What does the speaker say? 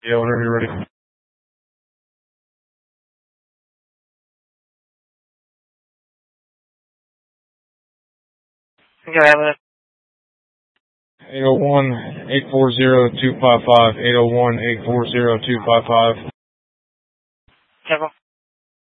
Yeah, whenever you're ready. Go ahead with it. 801-840-255. 801-840-255. Careful.